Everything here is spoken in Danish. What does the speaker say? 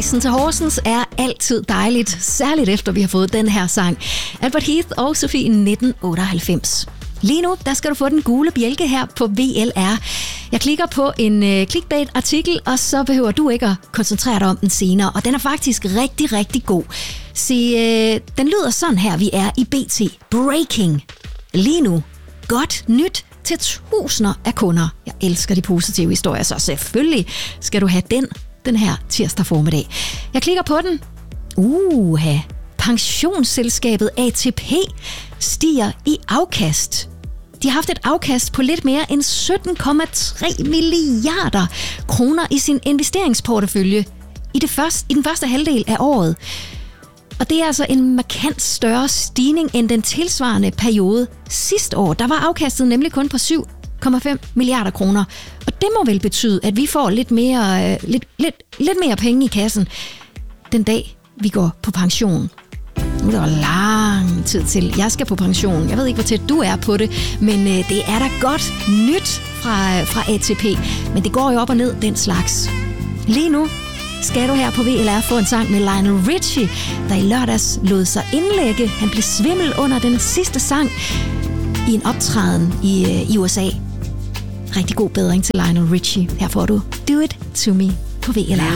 rejsen til Horsens er altid dejligt, særligt efter vi har fået den her sang. Albert Heath og Sofie 1998. Lige nu, der skal du få den gule bjælke her på VLR. Jeg klikker på en clickbait-artikel, og så behøver du ikke at koncentrere dig om den senere. Og den er faktisk rigtig, rigtig god. Se, den lyder sådan her, vi er i BT. Breaking. Lige nu. Godt nyt til tusinder af kunder. Jeg elsker de positive historier, så selvfølgelig skal du have den her tirsdag formiddag. Jeg klikker på den. Pensionsselskabet ATP stiger i afkast. De har haft et afkast på lidt mere end 17,3 milliarder kroner i sin investeringsportefølje i den første halvdel af året. Og det er altså en markant større stigning end den tilsvarende periode sidste år. Der var afkastet nemlig kun på 7,5 milliarder kroner. Og det må vel betyde, at vi får lidt mere penge i kassen den dag, vi går på pension. Nu er der lang tid til. Jeg skal på pension. Jeg ved ikke, hvor tæt du er på det, men det er da godt nyt fra ATP. Men det går jo op og ned, den slags. Lige nu skal du her på VLR få en sang med Lionel Richie, der i lørdags lod sig indlægge. Han blev svimmel under den sidste sang i en optræden i USA. Rigtig god bedring til Lionel Richie. Her får du Do It To Me på VLR.